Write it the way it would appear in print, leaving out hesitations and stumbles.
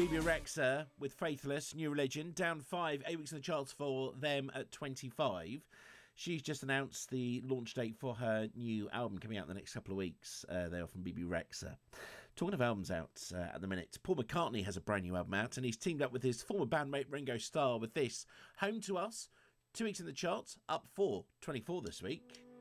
Bebe Rexha with Faithless, New Religion, down 5, 8 weeks in the charts for them at 25. She's just announced the launch date for her new album coming out in the next couple of weeks. They are from Bebe Rexha. Talking of albums out at the minute, Paul McCartney has a brand new album out, and he's teamed up with his former bandmate Ringo Starr with this, Home to Us, 2 weeks in the charts, up 4, 24 this week.